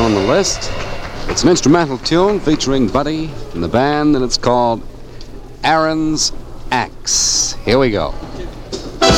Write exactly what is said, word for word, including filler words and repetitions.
on the list. It's an instrumental tune featuring Buddy and the band, and it's called Aaron's Axe. Here we go.